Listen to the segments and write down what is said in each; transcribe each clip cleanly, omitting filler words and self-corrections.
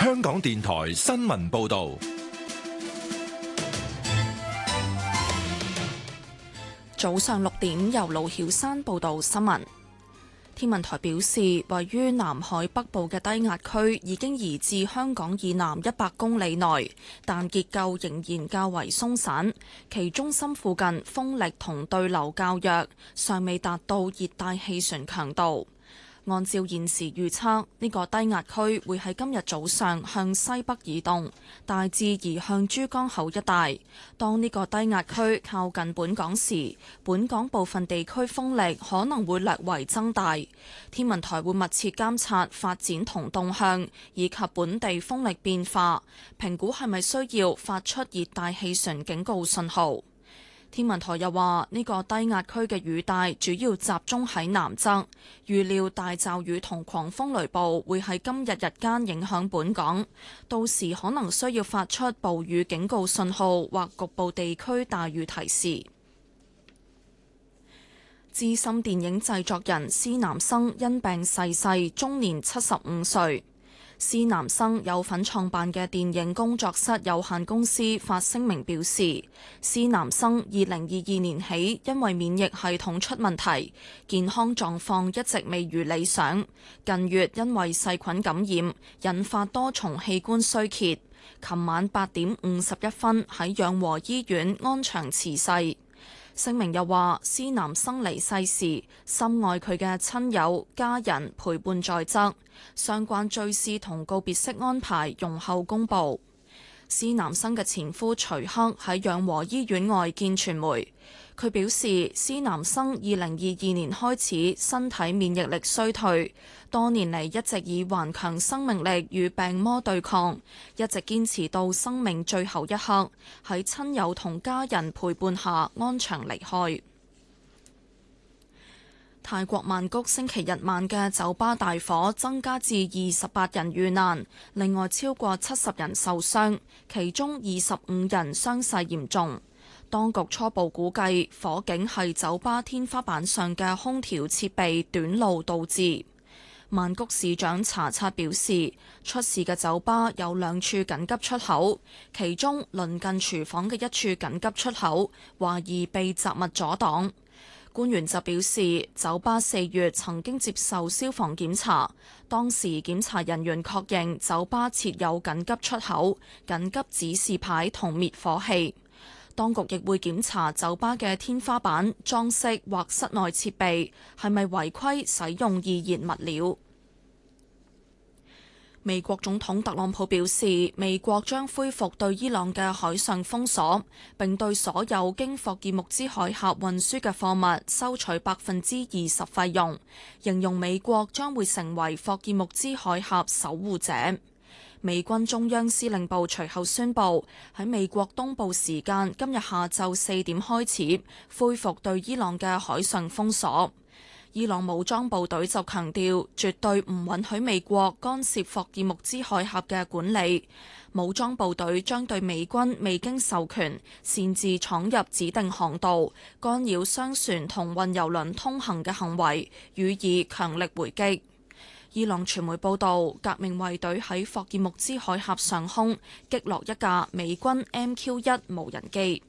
香港電台新聞報道。 早上6點，由盧曉珊報道新聞。天文台表示，位於南海北部嘅低壓區已經移至香港以南100公里內，但結構仍然較為鬆散，其中心附近風力同對流較弱，尚未達到熱帶氣旋強度。按照現時預測，呢個低壓區會喺今日早上向西北移動，大致移向珠江口一帶。當呢個低壓區靠近本港時，本港部分地區風力可能會略為增大。天文台會密切監察發展同動向，以及本地風力變化，評估係咪需要發出熱帶氣旋警告信號。天文台又話，呢個低壓區嘅雨帶主要集中喺南側，預料大驟雨同狂風雷暴會喺今日日間影響本港，到時可能需要發出暴雨警告信號或局部地區大雨提示。資深電影製作人施南生因病逝世，終年75歲。施南生有份創辦嘅電影工作室有限公司發聲明表示，施南生2022年起因為免疫系統出問題，健康狀況一直未如理想，近月因為細菌感染，引發多重器官衰竭，琴晚8點51分喺養和醫院安詳辭世。聲明又話，施南生離世時，深愛佢嘅親友家人陪伴在側，相關追思同告別式安排容後公佈。施南生嘅前夫徐克喺養和醫院外見傳媒，佢表示，施南生2022年開始身體免疫力衰退，多年嚟一直以頑強生命力與病魔對抗，一直堅持到生命最後一刻，喺親友同家人陪伴下安詳離開。泰國曼谷星期日晚嘅酒吧大火增加至28人遇難，另外超過70人受傷，其中25人傷勢嚴重。當局初步估計火警係酒吧天花板上嘅空調設備短路導致。曼谷市長查察表示，出事嘅酒吧有2處緊急出口，其中鄰近廚房嘅一處緊急出口懷疑被雜物阻擋。官員就表示，酒吧4月曾經接受消防檢查，當時檢查人員確認酒吧設有緊急出口、緊急指示牌同滅火器。當局亦會檢查酒吧嘅天花板、裝飾或室內設備係咪違規使用易燃物料。美國總統特朗普表示，美國將恢復對伊朗嘅海上封鎖，並對所有經霍爾木茲海峽運輸嘅貨物收取20%費用，形容美國將會成為霍爾木茲海峽守護者。美軍中央司令部隨後宣布，喺美國東部時間今日下晝4點開始，恢復對伊朗嘅海上封鎖。伊朗武裝部隊就強調，絕對唔允許美國干涉霍爾木茲海峽嘅管理。武裝部隊將對美軍未經授權擅自闖入指定航道、干擾商船同運油輪通行嘅行為予以強力回擊。伊朗傳媒報道，革命衛隊喺霍爾木茲海峽上空擊落一架美軍 MQ-1 無人機。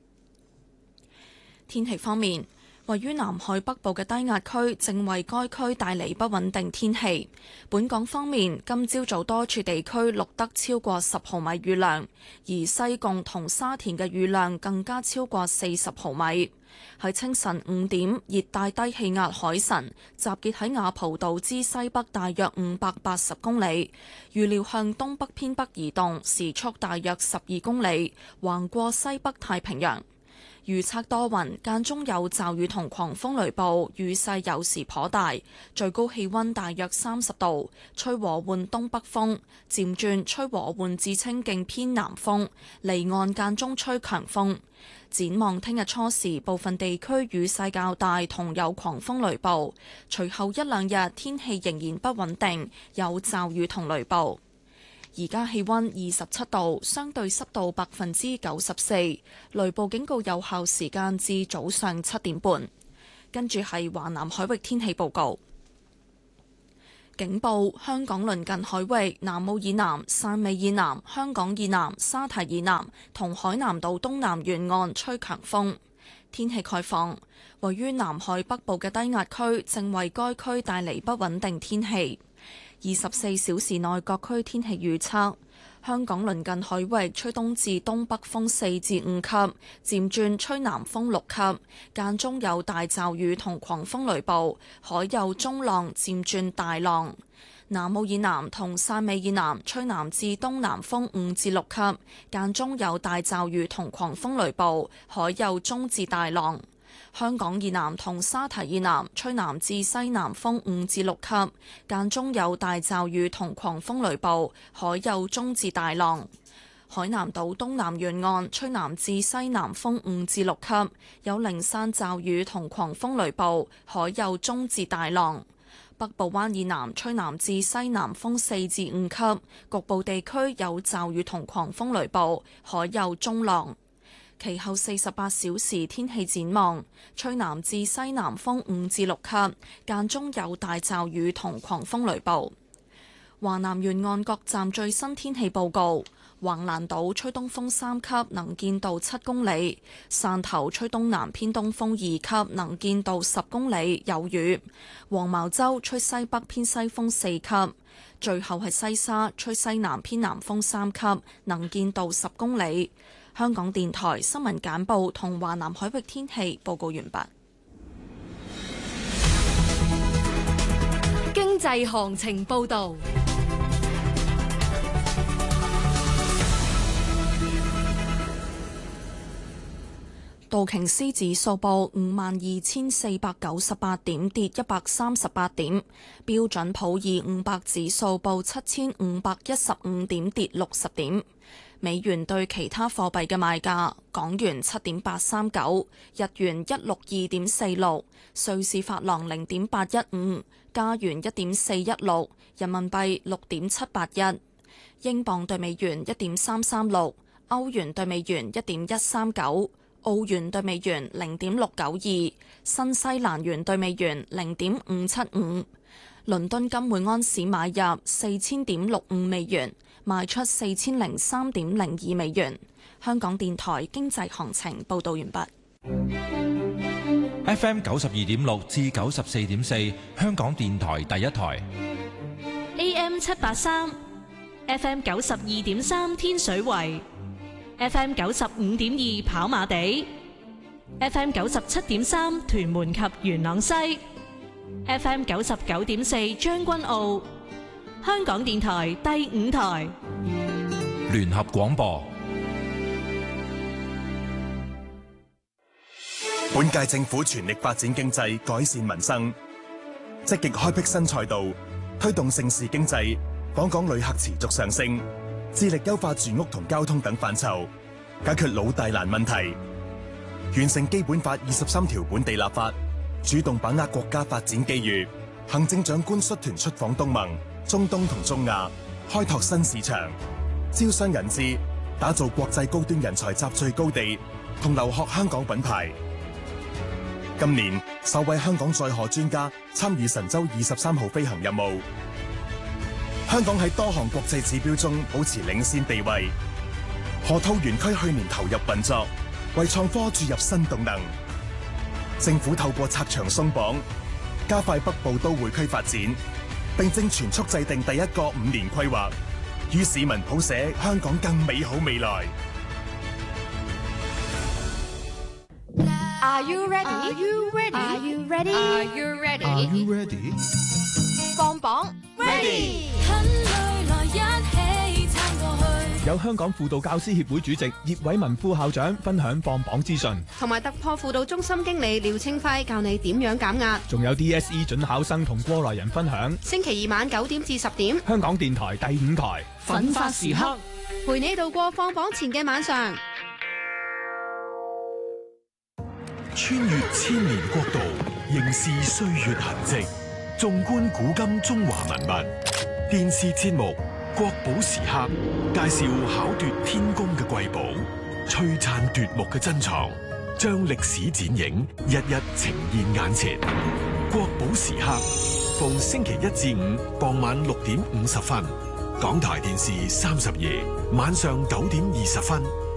天氣方面，位於南海北部嘅低壓區正為該區帶嚟不穩定天氣。本港方面，今朝早多處地區錄得超過10毫米雨量，而西貢同沙田嘅雨量更加超過40毫米。喺清晨5點，熱帶低氣壓海神集結喺雅蒲島之西北大約580公里，預料向東北偏北移動，時速大約12公里，橫過西北太平洋。預測多雲，間中有驟雨同狂風雷暴，雨勢有時頗大，最高氣溫大約30度，吹和緩東北風，漸轉吹和緩至清勁偏南風，離岸間中吹強風。展望聽日初時，部分地區雨勢較大，同有狂風雷暴，隨後1-2日天氣仍然不穩定，有驟雨同雷暴。而家氣溫27度，相對濕度94%，雷暴警告有效時間至早上7點半。跟住係華南海域天氣報告。 警報，香港鄰近海域、南澳以南、汕尾以南、香港以南、沙堤以南同海南島東南沿岸吹強風。天氣概況，位於南海北部嘅低壓區正為該區帶嚟不穩定天氣。24小時內各區天氣預測。香港鄰近海域吹東至東北風4至5級，漸轉吹南風6級，間中有大驟雨同狂風雷暴，海有中浪漸轉大浪。南澳以南同汕尾以南吹南至東南風5至6級，間中有大驟雨同狂風雷暴，海有中至大浪。香港以南同沙堤以南吹南至西南風5至6級，間中有大驟雨同狂風雷暴，海有中至大浪。海南島東南沿岸吹南至西南風5至6級，有零散驟雨同狂風雷暴，海有中至大浪。北部灣以南吹南至西南風4至5級，局部地區有驟雨同狂風雷暴，海有中浪。其後48小時天氣展望，吹南至西南風5至6級，間中有大驟雨同狂風雷暴。華南沿岸各站最新天氣報告：橫瀾島吹東風3級，能見度7公里；汕頭吹東南偏東風2級，能見度10公里，有雨；黃茅洲吹西北偏西風4級；最後係西沙吹西南偏南風3級，能見度10公里。香港電台新聞簡報同華南海域天氣報告完畢。 經濟行情報導。 道瓊斯指數報52,498點，跌138點；標準普爾500指數報7,515點，跌60點。美元對其他貨幣嘅賣價：港元7.839，日元162.46，瑞士法郎0.815，加元1.416，人民幣6.781，英鎊對美元1.336，歐元對美元1.139，澳元對美元0.692，新西蘭元對美元0.575。倫敦金每安士買入4000.65美元，賣出4003.02美元。香港電台經濟行情報道完畢。 FM 92.6至94.4，香港電台第一台。 AM 783 ，FM 92.3天水圍，FM 95.2跑馬地，FM 97.3屯門及元朗西。FM 99.4將軍澳，香港電台第5台聯合廣播。 本屆政府全力發展經濟，改善民生，積極開闢新賽道，推動盛事經濟，訪港旅客持續上升，致力優化住屋同交通等範疇，解決老大難問題，完成基本法23條本地立法，主動把握國家發展機遇。行政長官率團出訪東盟、中東同中亞，開拓新市場，招商引資，打造國際高端人才集聚高地，同留學香港品牌。今年首位香港載荷專家參與神舟23號飛行任務。香港喺多項國際指標中保持領先地位。河套園區去年投入運作，為創科注入新動能。政府透過拆牆鬆綁，加快北部都會區發展，並正全速制定第一個5年規劃，與市民譜寫香港更美好未來。 Are you ready? Are you ready? Are you ready? Are you ready? Are you ready? 放榜 ready。 有香港輔導教師協會主席葉偉文副校長分享放榜資訊， 同埋突破輔導中心經理廖清輝教你點樣減壓， 仲有 DSE 準考生同過來人分享。 星期2晚9點至10點， 香港電台第5台奮發時刻， 陪你度過放榜前嘅晚上。 穿越千年國度，凝視歲月痕跡，縱觀古今中華文物。電視節目《國寶時刻》介紹巧奪天工嘅瑰寶，璀璨奪目嘅珍藏，將歷史剪影一一呈現眼前。《國寶時刻》 逢星期一至五傍晚6:50，港台電視32晚上9:20。